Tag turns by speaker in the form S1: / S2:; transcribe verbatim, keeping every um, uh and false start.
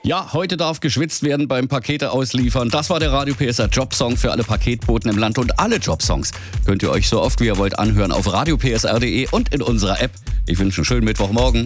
S1: Ja, heute darf geschwitzt werden beim Pakete ausliefern. Das war der Radio P S R Jobsong für alle Paketboten im Land. Und alle Jobsongs könnt ihr euch so oft wie ihr wollt anhören auf radio p s r punkt d e und in unserer App. Ich wünsche einen schönen Mittwochmorgen.